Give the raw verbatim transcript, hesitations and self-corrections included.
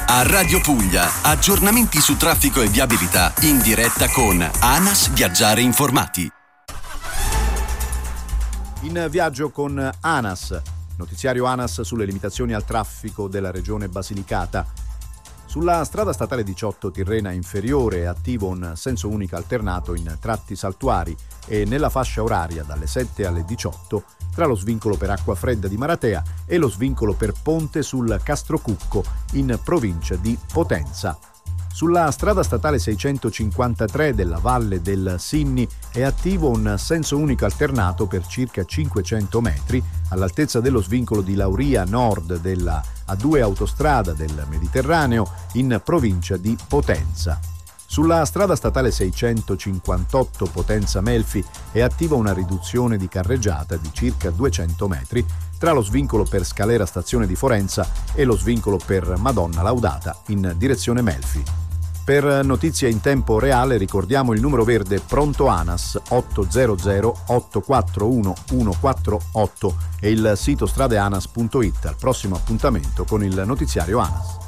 A Radio Puglia, aggiornamenti su traffico e viabilità in diretta con ANAS Viaggiare Informati. In viaggio con ANAS, notiziario ANAS sulle limitazioni al traffico della regione Basilicata. Sulla strada statale diciotto Tirrena inferiore è attivo un senso unico alternato in tratti saltuari e nella fascia oraria dalle sette alle diciotto tra lo svincolo per Acquafredda di Maratea e lo svincolo per Ponte sul Castrocucco in provincia di Potenza. Sulla strada statale seicentocinquantatré della Valle del Sinni è attivo un senso unico alternato per circa cinquecento metri all'altezza dello svincolo di Lauria Nord della A due autostrada del Mediterraneo in provincia di Potenza. Sulla strada statale seicentocinquantotto Potenza-Melfi è attiva una riduzione di carreggiata di circa duecento metri tra lo svincolo per Scalera Stazione di Forenza e lo svincolo per Madonna Laudata in direzione Melfi. Per notizie in tempo reale ricordiamo il numero verde pronto ANAS otto zero zero otto quattro uno uno quattro otto e il sito stradeanas punto it. Al prossimo appuntamento con il notiziario ANAS.